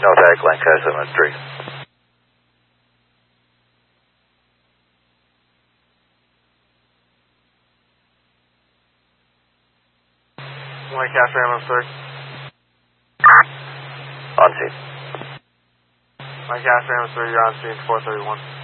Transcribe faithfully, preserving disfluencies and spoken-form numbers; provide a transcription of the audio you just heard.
Tag, Lancaster seven three. Lancaster ambulance three. On scene. Lancaster ambulance three, you're on scene four thirty-one.